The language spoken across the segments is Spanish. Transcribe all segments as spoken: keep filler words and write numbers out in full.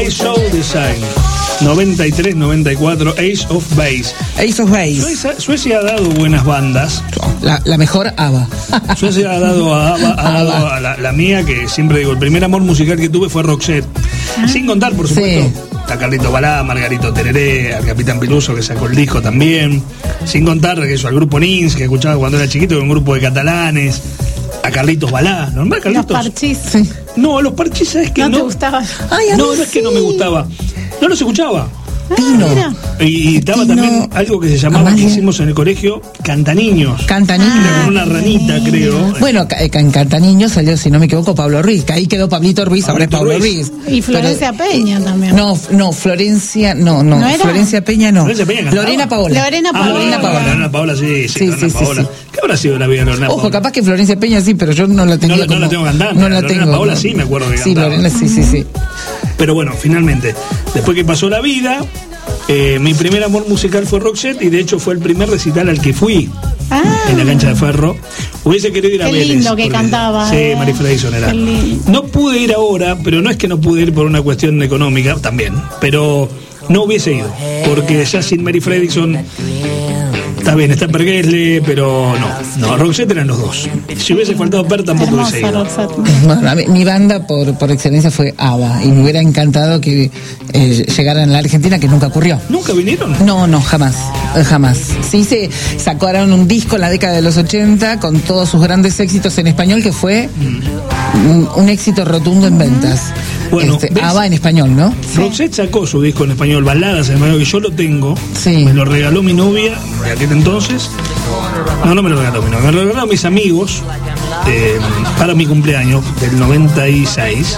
I Saw the Sign. noventa y tres noventa y cuatro, Ace of Base. Ace of Base. Suecia, Suecia ha dado buenas bandas. La, la mejor ABBA. Suecia ha dado a ABBA, ha dado a la, la mía, que siempre digo, el primer amor musical que tuve fue Roxette. ¿Ah? Sin contar, por supuesto, sí, a Carlito Balá, Margarito Tereré, al Capitán Piluso, que sacó el disco también. Sin contar que eso, al grupo Nins, que escuchaba cuando era chiquito, un grupo de catalanes. A Carlitos Balá, ¿normal, Carlitos? Los Parchís. Sí. No, los Parchís, ¿sabes que no? ¿No te gustaban? Ay, no, no es que no me gustaba. No los escuchaba. Pino. Ah, y estaba Pino. También algo que se llamaba, Amalia, que hicimos en el colegio, Cantaniños. Cantaniños. Ah, con una ranita, creo. Bueno, en Cantaniños salió, si no me equivoco, Pablo Ruiz, que ahí quedó Pablito Ruiz, ahora es Pablo Ruiz. Y Florencia Pero, Peña también. No, no, Florencia, no, no, ¿No Florencia Peña no. Florencia Peña cantaba. Lorena Paola. Lorena Paola. Ah, Lorena Paola. Lorena Paola, sí, sí, sí, Lorena sí, Paola. Sí, sí. ¿Qué habrá sido la vida de Lorena Paola? Ojo, capaz que Florencia Peña sí, pero yo no la tenía. No, como, no la tengo cantando. No la Lorena tengo. Paola no. Sí, me acuerdo que sí, cantaba. Lorena, sí, sí, sí. Pero bueno, finalmente, después que pasó la vida, eh, mi primer amor musical fue Roxette, y de hecho fue el primer recital al que fui. Ah, en la cancha de Ferro. Hubiese querido ir a qué Vélez. Qué lindo que cantaba. Sí, eh. Mary Fredrickson era. No pude ir ahora, pero no es que no pude ir por una cuestión económica, también. Pero no hubiese ido, porque ya sin Mary Fredrickson... Está bien, está Per Gessle, pero no, no, Roxette eran los dos. Si hubiese faltado Per, tampoco hubiese ido. Bueno, a mí, mi banda por, por excelencia fue ABBA, y me hubiera encantado que eh, llegaran a la Argentina, que nunca ocurrió. ¿Nunca vinieron? No, no, jamás, jamás. Sí, se sacaron un disco en la década de los ochenta con todos sus grandes éxitos en español, que fue mm. un, un éxito rotundo en ventas. Bueno, este, ABBA en español, ¿no? Roxette sacó su disco en español, baladas en español, que yo lo tengo. Sí. Me lo regaló mi novia de aquel entonces. No, no me lo regaló mi novia, me lo regalaron mis amigos eh, para mi cumpleaños del noventa y seis.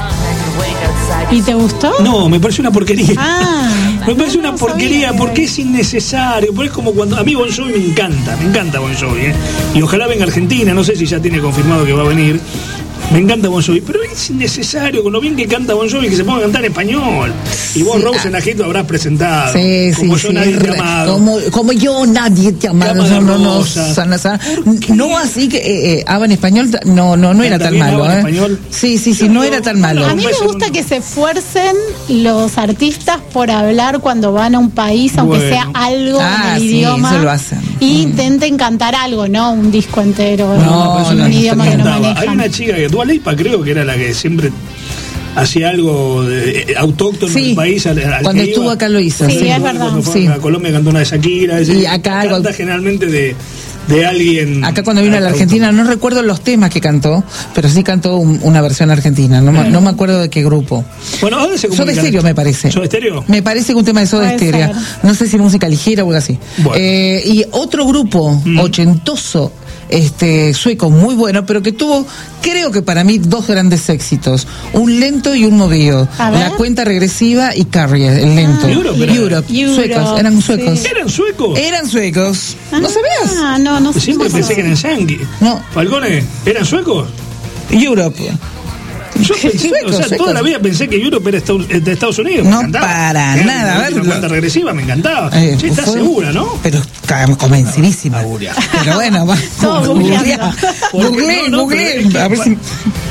¿Y te gustó? No, me parece una porquería. Ah, me parece una porquería porque es innecesario. Porque es como cuando. A mí Bon Jovi me encanta, me encanta Bon Jovi, ¿eh? Y ojalá venga a Argentina, no sé si ya tiene confirmado que va a venir. Me encanta Bon Jovi, pero es innecesario, con lo bien que canta Bon Jovi, que se ponga a cantar en español. Y vos, sí, Rose, en Agito habrás presentado. Sí, como sí, yo sí, nadie te ha amado. Como, como yo nadie te ha amado. No, no, no, sana, sana. No, así que eh, eh, ABBA en español no, no, no era tan malo. ¿eh? Español? Sí, sí, sí, no, no era tan malo. A mí me gusta que se esfuercen los artistas por hablar cuando van a un país, aunque bueno. sea algo ah, en el sí, idioma. Eso lo hacen. Y mm. intenten cantar algo, ¿no? Un disco entero. No, no, no, un no, idioma no, que no cantaba. manejan. Hay una chica que Dua Lipa, creo que era la que siempre hacía algo de, eh, autóctono sí, del país al, al cuando que estuvo iba. acá lo hizo. Sí, sí. es verdad. Cuando fue sí. a Colombia cantó una de Shakira. Y acá canta algo... generalmente de, de alguien. Acá cuando vino a la Argentina, no recuerdo los temas que cantó, pero sí cantó un, una versión argentina. No, eh. no me acuerdo de qué grupo. Bueno, ¿dónde se Soda Stereo, me parece. ¿Soda Stereo? Me parece que un tema de Soda Stereo. No sé si música ligera o algo así. Bueno. Eh, y otro grupo mm. ochentoso, este sueco muy bueno, pero que tuvo, creo que para mí, dos grandes éxitos, un lento y un movido. La cuenta regresiva y Carrier, el lento. Ah, Europe, Europe, Europe, suecos, eran suecos. Sí. ¿Eran suecos? Eran suecos. Ah, ¿No sabías? Ah, no, no sé. Siempre no pensé que eran yankees. No. Falcone, ¿eran suecos? Europe. Yo pensé, suecos, o sea, suecos. Toda la vida pensé que Europe era de Estados Unidos. No, para era nada. A ver, la cuenta regresiva me encantaba. Eh, sí, estás fue, segura, ¿no? Pero convencidísima. Pero bueno, va. Todo googleando. Googleen, googleen. A ver si...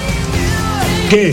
¿Qué?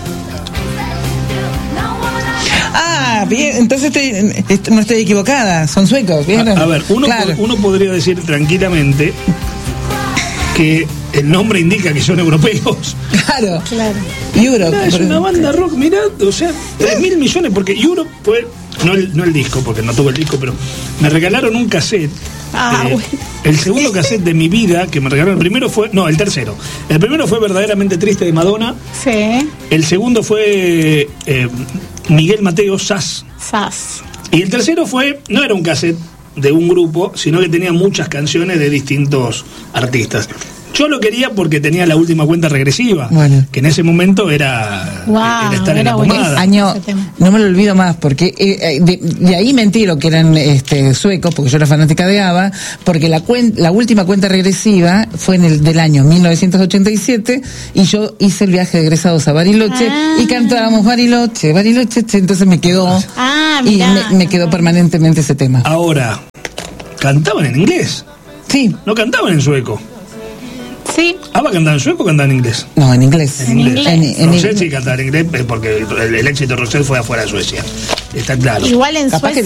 Ah, bien, entonces estoy, no estoy equivocada. Son suecos, ¿vieron? A, a ver, uno, claro. uno podría decir tranquilamente que el nombre indica que son europeos. Claro, claro. Europe. Mirá, es una banda rock, mirá, o sea, tres mil millones, porque Europe fue, no el, no el disco, porque no tuve el disco, pero me regalaron un cassette. Ah, eh, bueno. El segundo cassette de mi vida que me regalaron, el primero fue, no, el tercero. El primero fue Verdaderamente Triste de Madonna. Sí. El segundo fue eh, Miguel Mateo, Sass. Sass. Y el tercero fue, no era un cassette de un grupo, sino que tenía muchas canciones de distintos artistas. Yo lo quería porque tenía la última cuenta regresiva, bueno. que en ese momento era, wow, era estar era en la pomada. Año, no me lo olvido más, porque eh, de, de ahí me entero que eran este, suecos, porque yo era fanática de ABBA, porque la, cuen, la última cuenta regresiva fue en el del año mil novecientos ochenta y siete, y yo hice el viaje de egresados a Bariloche, ah. y cantábamos Bariloche, Bariloche, entonces me quedó, ah, y me, me quedó permanentemente ese tema. Ahora, ¿cantaban en inglés? Sí. No cantaban en sueco. Sí. ¿ABBA cantaba en sueco o cantaba en inglés? No, en inglés. En inglés. En, en, Roxette sí cantaba en inglés porque el, el éxito de Roxette fue afuera de Suecia. Está claro. Igual en Capaz Suecia. que